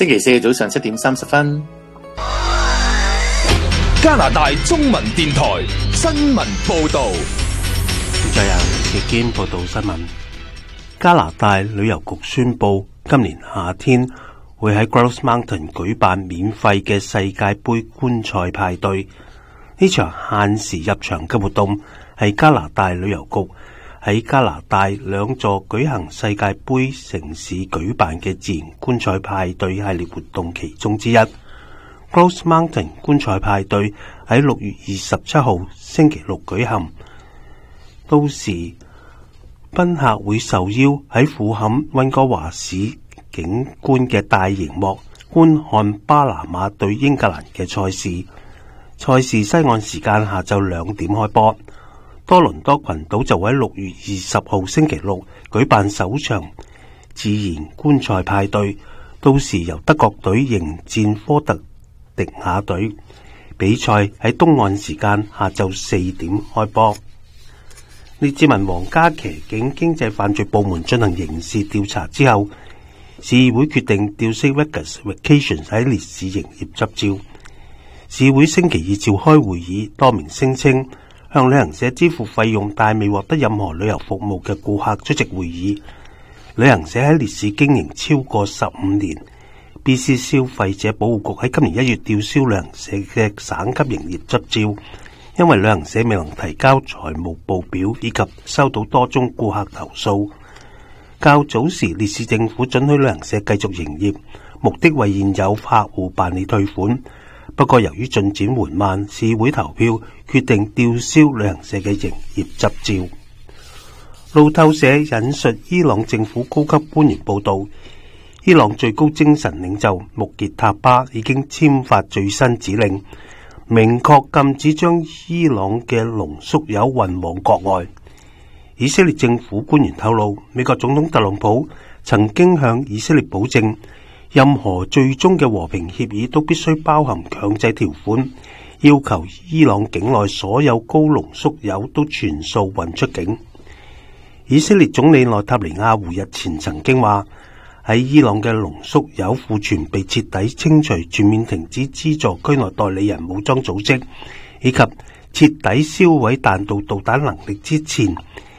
星期四早上7:30。 加拿大中文電台新聞報道。 再有時間報道新聞。加拿大旅遊局宣布，今年夏天會喺 Grouse Mountain 舉辦免費嘅世界盃觀賽派對。呢場限時入場嘅活動係加拿大旅遊局喺加拿大兩座舉行世界盃城市舉辦嘅自然觀賽派對系列活動其中之一。Grouse Mountain 觀賽派對喺6月27號星期六舉行，到時賓客會受邀喺富坎溫哥華市景觀嘅大螢幕觀看巴拿馬對英格蘭嘅賽事。賽事西岸時間下晝2點開波。多倫多群島就喺6月20號星期六舉辦首場自然觀賽派對，到時由德國隊迎戰科特迪瓦隊，比賽喺東岸時間下晝4點開波。列治文皇家騎警經濟犯罪部門進行刑事調查之後，市議會決定吊銷 Vegas Vacations 喺烈士營業執照。市議會星期二召開會議，多名聲稱向旅行社支付費用但未獲得任何旅遊服務嘅顧客出席會議。旅行社喺烈士經營超過15年。BC 消費者保護局喺今年1月吊銷旅行社嘅省級營業執照，因為旅行社未能提交財務報表，以及收到多宗顧客投訴。較早時，烈士政府准許旅行社繼續營業，目的為現有客戶辦理退款。不過由於進展緩慢，市議會投票決定吊銷旅行社嘅營業執照。路透社引述伊朗政府高級官員報道，伊朗最高精神領袖穆傑塔巴已經簽發最新指令，明確禁止將伊朗嘅濃縮鈾運往國外。以色列政府官員透露，美國總統特朗普曾經向以色列保證，任何最終嘅和平協議都必須包含強制條款，要求伊朗境內所有高濃縮鈾都全數運出境。以色列總理內塔尼亞胡日前曾經話，喺伊朗嘅濃縮鈾庫存被徹底清除、全面停止資助區內代理人武裝組織，以及徹底銷毀彈道導彈能力之前，